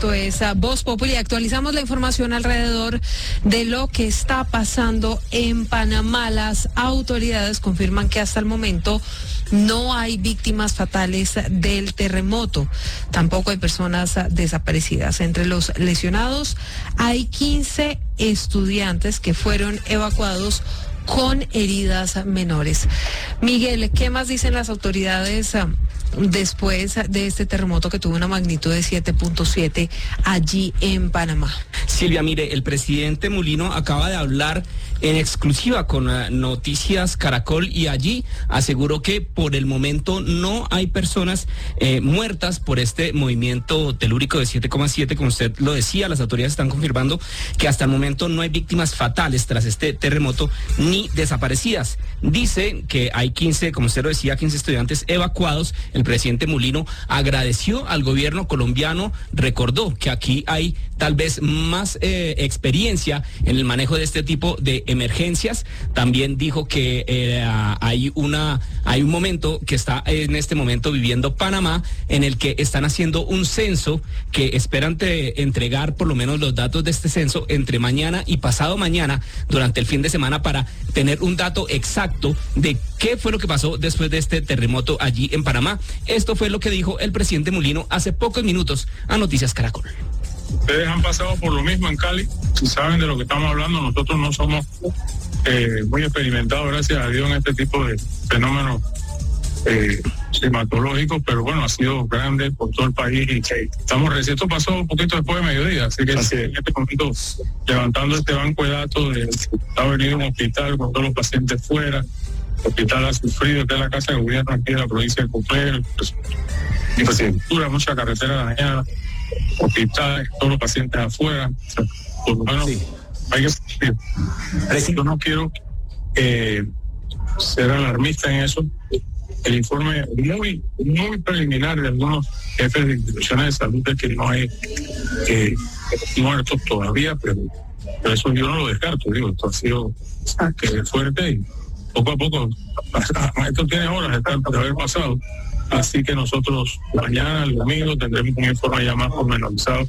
Esto es Voz Populi. Actualizamos la información alrededor de lo que está pasando en Panamá. Las autoridades confirman que hasta el momento no hay víctimas fatales del terremoto. Tampoco hay personas desaparecidas. Entre los lesionados hay 15 estudiantes que fueron evacuados con heridas menores. Miguel, ¿qué más dicen las autoridades después de este terremoto que tuvo una magnitud de 7.7 allí en Panamá? Silvia, mire, el presidente Mulino acaba de hablar en exclusiva con Noticias Caracol y allí aseguró que por el momento no hay personas muertas por este movimiento telúrico de 7,7, como usted lo decía. Las autoridades están confirmando que hasta el momento no hay víctimas fatales tras este terremoto ni desaparecidas. Dice que hay 15, como usted lo decía, 15 estudiantes evacuados. El presidente Mulino agradeció al gobierno colombiano, recordó que aquí hay tal vez más experiencia en el manejo de este tipo de emergencias. También dijo que hay un momento que está en este momento viviendo Panamá, en el que están haciendo un censo que esperan entregar por lo menos los datos de este censo entre mañana y pasado mañana durante el fin de semana para tener un dato exacto de qué fue lo que pasó después de este terremoto allí en Panamá. Esto fue lo que dijo el presidente Mulino hace pocos minutos a Noticias Caracol. Ustedes han pasado por lo mismo en Cali, si saben de lo que estamos hablando. Nosotros no somos muy experimentados, gracias a Dios, en este tipo de fenómenos climatológicos, pero bueno, ha sido grande por todo el país y estamos recién. Esto pasó un poquito después de mediodía, así que en este momento, levantando este banco de datos, ha venido un hospital con todos los pacientes fuera. El hospital ha sufrido, esta es la casa de gobierno aquí de la provincia de Copé, infraestructura, mucha carretera dañada, hospitales, todos los pacientes afuera. O sea, por lo menos hay que... Yo no quiero ser alarmista en eso. El informe muy preliminar de algunos jefes de instituciones de salud es que no hay muertos todavía, pero eso yo no lo descarto. Digo, esto ha sido fuerte y poco a poco, esto tiene horas de haber pasado. Así que nosotros mañana, el domingo, tendremos un informe ya más pormenorizado.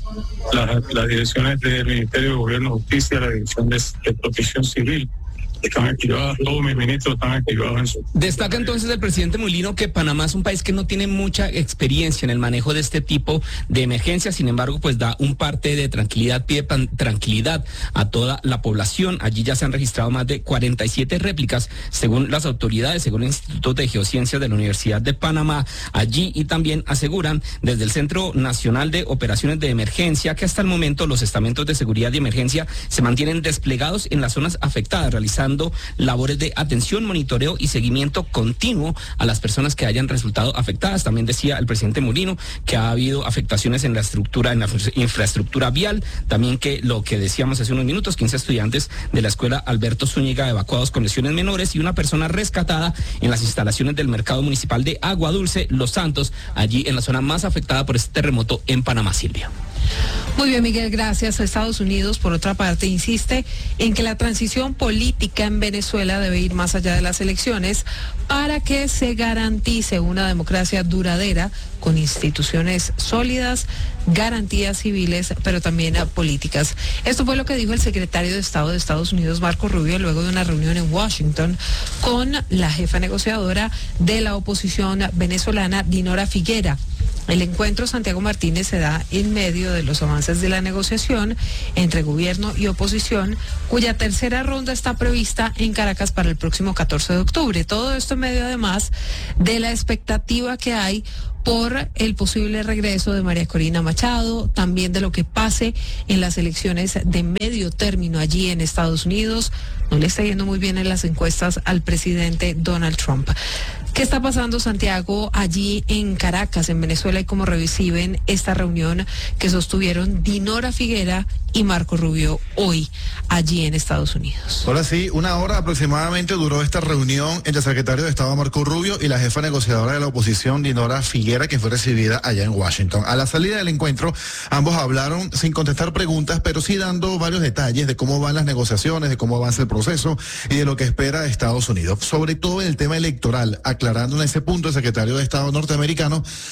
Las direcciones del Ministerio de Gobierno y Justicia, la Dirección de Protección Civil, están activadas, todos mis ministros están activados en su... Destaca entonces el presidente Mulino que Panamá es un país que no tiene mucha experiencia en el manejo de este tipo de emergencias. Sin embargo, pues da un parte de tranquilidad, pide tranquilidad a toda la población. Allí ya se han registrado más de 47 réplicas, según las autoridades, según el Instituto de Geociencias de la Universidad de Panamá. Allí, y también aseguran desde el Centro Nacional de Operaciones de Emergencia que hasta el momento los estamentos de seguridad y emergencia se mantienen desplegados en las zonas afectadas, realizando labores de atención, monitoreo y seguimiento continuo a las personas que hayan resultado afectadas. También decía el presidente Mulino que ha habido afectaciones en la infraestructura vial, también que lo que decíamos hace unos minutos, 15 estudiantes de la escuela Alberto Zúñiga evacuados con lesiones menores y una persona rescatada en las instalaciones del mercado municipal de Agua Dulce, Los Santos, allí en la zona más afectada por este terremoto en Panamá, Silvia. Muy bien, Miguel, gracias. Estados Unidos, por otra parte, insiste en que la transición política en Venezuela debe ir más allá de las elecciones para que se garantice una democracia duradera con instituciones sólidas, garantías civiles, pero también políticas. Esto fue lo que dijo el secretario de Estado de Estados Unidos, Marco Rubio, luego de una reunión en Washington con la jefa negociadora de la oposición venezolana, Dinora Figuera. El encuentro, Santiago Martínez, se da en medio de los avances de la negociación entre gobierno y oposición, cuya tercera ronda está prevista en Caracas para el próximo 14 de octubre. Todo esto en medio, además, de la expectativa que hay por el posible regreso de María Corina Machado, también de lo que pase en las elecciones de medio término allí en Estados Unidos. No le está yendo muy bien en las encuestas al presidente Donald Trump. ¿Qué está pasando, Santiago, allí en Caracas, en Venezuela, y cómo reciben esta reunión que sostuvieron Dinora Figuera y Marco Rubio hoy allí en Estados Unidos? Ahora sí, 1 hora aproximadamente duró esta reunión entre el secretario de Estado Marco Rubio y la jefa negociadora de la oposición, Dinora Figuera, que fue recibida allá en Washington. A la salida del encuentro, ambos hablaron sin contestar preguntas, pero sí dando varios detalles de cómo van las negociaciones, de cómo avanza el proceso y de lo que espera Estados Unidos. Sobre todo en el tema electoral, aclarando en ese punto el secretario de Estado norteamericano que desde la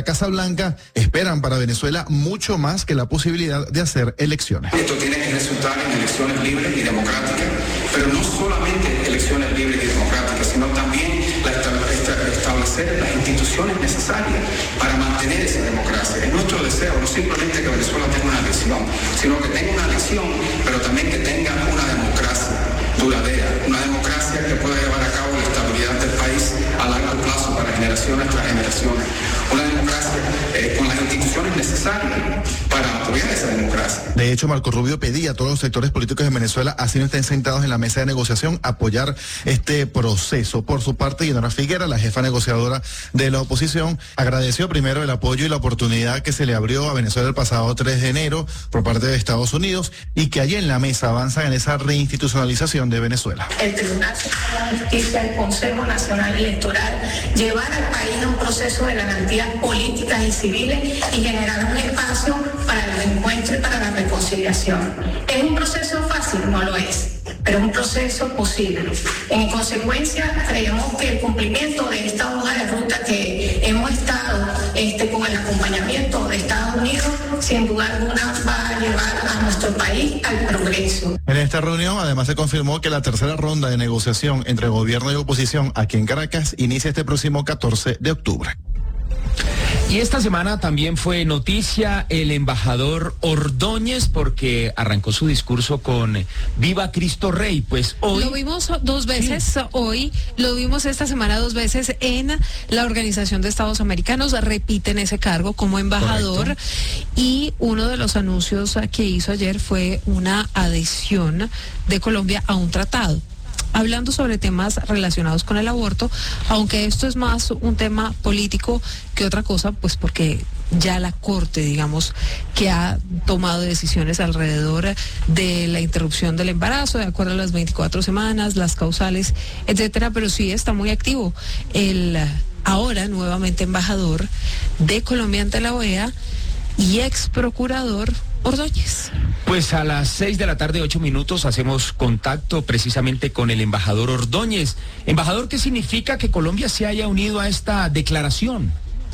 Casa Blanca esperan para Venezuela mucho más que la posibilidad de hacer elecciones. Esto tiene que resultar en elecciones libres y democráticas, pero no solamente elecciones libres y democráticas, sino también establecer las instituciones necesarias para mantener esa democracia. Es nuestro deseo, no simplemente que Venezuela tenga una elección, sino que tenga una elección, pero también que tenga una democracia duradera, una democracia que pueda llevar a cabo la estabilidad del país a largo plazo para generaciones tras generaciones. Una democracia con las instituciones necesarias para apoyar esa democracia. De hecho, Marco Rubio pedía a todos los sectores políticos de Venezuela, así no estén sentados en la mesa de negociación, apoyar este proceso. Por su parte, Dinora Figuera, la jefa negociadora de la oposición, agradeció primero el apoyo y la oportunidad que se le abrió a Venezuela el pasado 3 de enero por parte de Estados Unidos y que allí en la mesa avanzan en esa reinstitucionalización de Venezuela. El Tribunal Supremo de Justicia, el Consejo Nacional Electoral, llevar al país a un proceso de garantías políticas y civiles y generar un espacio para el encuentro y para la reconciliación. ¿Es un proceso fácil? No lo es, pero es un proceso posible. En consecuencia, creemos que el cumplimiento de esta hoja de ruta que hemos estado con el acompañamiento de Estados Unidos, sin duda alguna va a llevar a nuestro país al progreso. En esta reunión, además, se confirmó que la tercera ronda de negociación entre gobierno y oposición aquí en Caracas inicia este próximo 14 de octubre. Y esta semana también fue noticia el embajador Ordóñez porque arrancó su discurso con Viva Cristo Rey. Pues hoy lo vimos 2 veces, sí. Hoy lo vimos esta semana 2 veces en la Organización de Estados Americanos, repite en ese cargo como embajador. Correcto. Y uno de los anuncios que hizo ayer fue una adhesión de Colombia a un tratado, hablando sobre temas relacionados con el aborto, aunque esto es más un tema político que otra cosa, pues porque ya la Corte, digamos, que ha tomado decisiones alrededor de la interrupción del embarazo, de acuerdo a las 24 semanas, las causales, etcétera, pero sí está muy activo el ahora nuevamente embajador de Colombia ante la OEA y ex procurador Ordóñez. Pues a las 6 de la tarde, 8 minutos, hacemos contacto precisamente con el embajador Ordóñez. Embajador, ¿qué significa que Colombia se haya unido a esta declaración?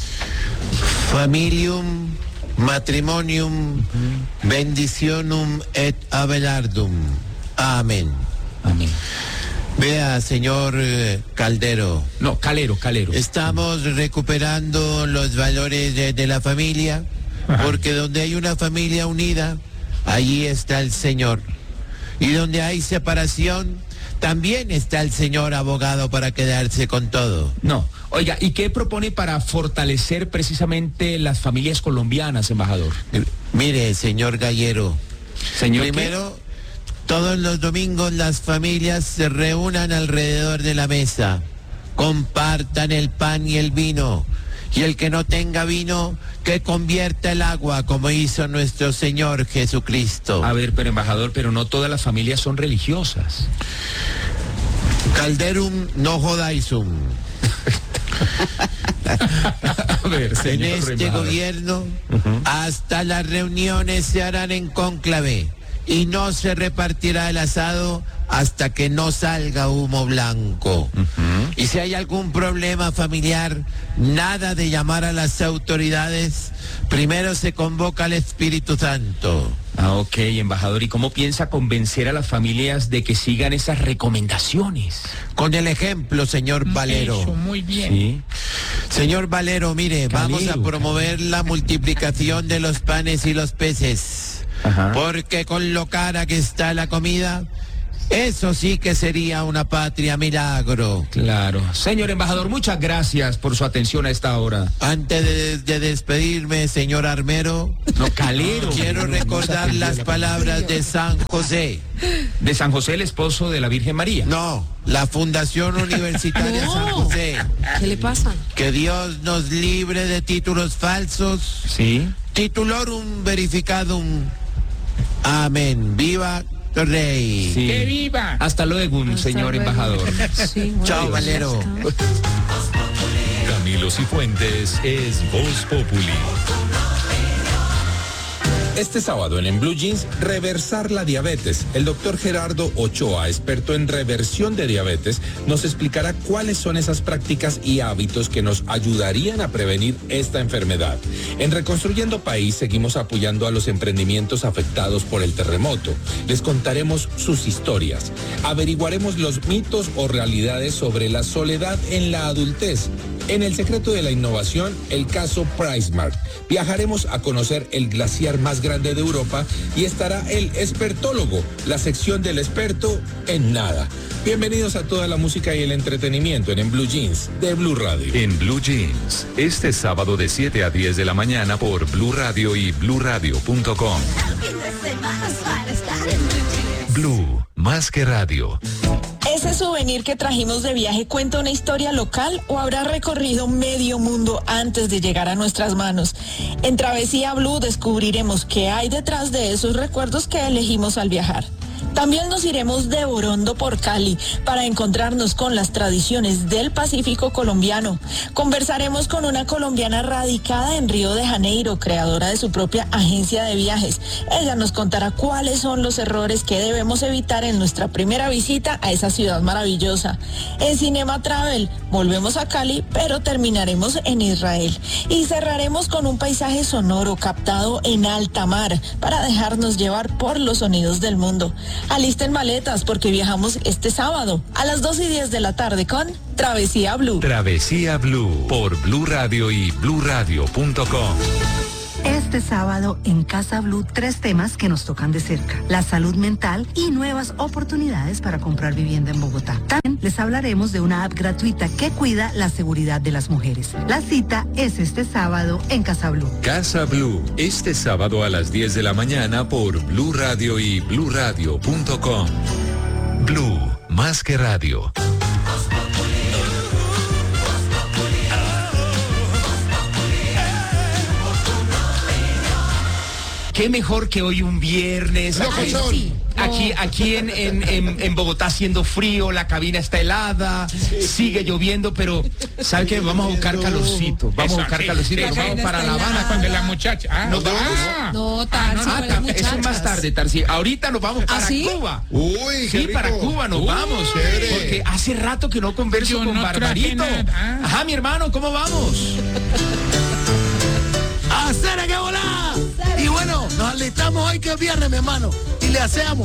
Familium, matrimonium, bendicionum et abelardum. Amén. Amén. Vea, señor Caldero. No, Calero. Estamos recuperando los valores de la familia. Ajá. Porque donde hay una familia unida, allí está el Señor. Y donde hay separación, también está el Señor abogado para quedarse con todo. No, oiga, ¿y qué propone para fortalecer precisamente las familias colombianas, embajador? Mire, señor Gallero. Señor, primero, todos los domingos las familias se reúnan alrededor de la mesa, compartan el pan y el vino. Y el que no tenga vino, que convierta el agua, como hizo nuestro Señor Jesucristo. A ver, pero embajador, pero no todas las familias son religiosas. Calderum no jodaisum. A ver, señor en este embajador. Gobierno, hasta las reuniones se harán en cónclave y no se repartirá el asado hasta que no salga humo blanco. Y si hay algún problema familiar, nada de llamar a las autoridades, primero se convoca al Espíritu Santo. Ah, ok, embajador, ¿y cómo piensa convencer a las familias de que sigan esas recomendaciones? Con el ejemplo, señor Valero. Eso, muy bien. ¿Sí? Señor Valero, mire, vamos a promover la multiplicación de los panes y los peces. Ajá. Porque con lo cara que está la comida, eso sí que sería una patria milagro. Claro. Señor embajador, muchas gracias por su atención a esta hora. Antes de despedirme, señor Armero, no, Calero, quiero recordar las palabras de San José. ¿De San José, el esposo de la Virgen María? No, la Fundación Universitaria San José. ¿Qué le pasa? Que Dios nos libre de títulos falsos. Sí. Titulorum verificadum. Amén. Viva Rey. Sí. ¡Que viva! Hasta luego, señor embajador. Sí, bueno, chao, Valero. Camilo Cifuentes es Voz Populi. Este sábado en Blue Jeans, reversar la diabetes. El doctor Gerardo Ochoa, experto en reversión de diabetes, nos explicará cuáles son esas prácticas y hábitos que nos ayudarían a prevenir esta enfermedad. En Reconstruyendo País seguimos apoyando a los emprendimientos afectados por el terremoto. Les contaremos sus historias. Averiguaremos los mitos o realidades sobre la soledad en la adultez. En El secreto de la innovación, el caso PriceSmart. Viajaremos a conocer el glaciar más grande de Europa y estará el expertólogo, la sección del experto en nada. Bienvenidos a toda la música y el entretenimiento en Blue Jeans de Blue Radio. En Blue Jeans, este sábado de 7 a 10 de la mañana por Blue Radio y bluradio.com. Blue, más que radio. ¿Ese souvenir que trajimos de viaje cuenta una historia local o habrá recorrido medio mundo antes de llegar a nuestras manos? En Travesía Blue descubriremos qué hay detrás de esos recuerdos que elegimos al viajar. También nos iremos de Borondo por Cali para encontrarnos con las tradiciones del Pacífico colombiano. Conversaremos con una colombiana radicada en Río de Janeiro, creadora de su propia agencia de viajes. Ella nos contará cuáles son los errores que debemos evitar en nuestra primera visita a esa ciudad maravillosa. En Cinema Travel volvemos a Cali, pero terminaremos en Israel. Y cerraremos con un paisaje sonoro captado en alta mar para dejarnos llevar por los sonidos del mundo. Alisten maletas porque viajamos este sábado a las 2:10 de la tarde con Travesía Blue. Travesía Blue por Blue Radio y bluradio.com. Este sábado en Casa Blue 3 temas que nos tocan de cerca: la salud mental y nuevas oportunidades para comprar vivienda en Bogotá. También les hablaremos de una app gratuita que cuida la seguridad de las mujeres. La cita es este sábado en Casa Blue. Casa Blue, este sábado a las 10 de la mañana por Blue Radio y bluradio.com. Blue, más que radio. Qué mejor que hoy un viernes. Aquí en Bogotá haciendo frío, la cabina está helada, sigue lloviendo, pero ¿sabe qué? Vamos a buscar calorcito. Vamos a buscar calorcito. Nos vamos para La Habana cuando la muchacha. Nos vamos. No, Tarsi, eso es más tarde, Tarsi. Ahorita nos vamos para Cuba. Uy, sí, para Cuba nos vamos. Porque hace rato que no converso con Barbarito. Ajá, mi hermano, ¿cómo vamos? ¡Hacer que volá! Y bueno, nos alistamos hoy que es viernes, mi hermano, y le hacemos